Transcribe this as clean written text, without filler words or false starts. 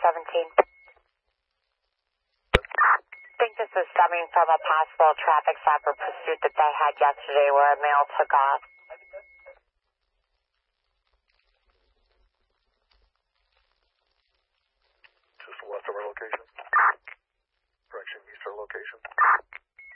17. I think this is stemming from a possible traffic stop or pursuit that they had yesterday where a male took off. Just west of our location. Correction, east of our location.